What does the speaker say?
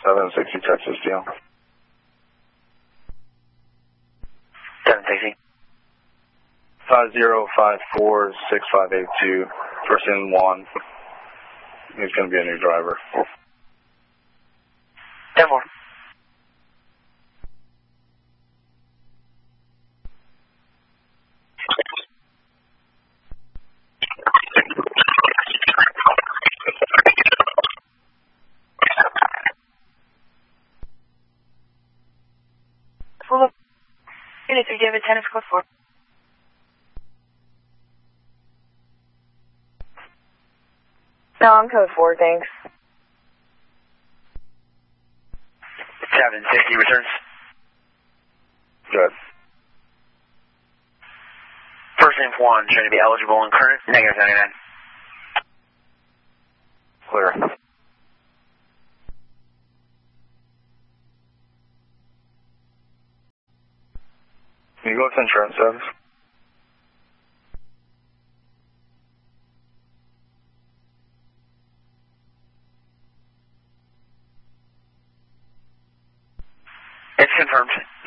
760 Texas Deal. 760. 50546582. First in Juan. He's going to be a new driver. 10-4. Unit 3, David, tennis code 4. No, I'm code 4, thanks. 760 returns. Good. First name Juan, trying to be eligible and current. Negative 99. Clear. Can you go with insurance service? It's confirmed.